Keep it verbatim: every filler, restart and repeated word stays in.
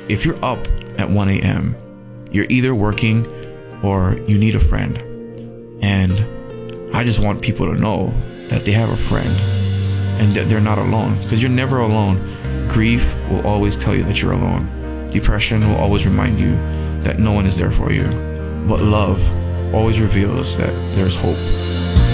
if you're up at one a.m., you're either working or you need a friend. And I just want people to know that they have a friend and that they're not alone, because you're never alone. Grief will always tell you that you're alone. Depression will always remind you that no one is there for you. But love always reveals that there's hope.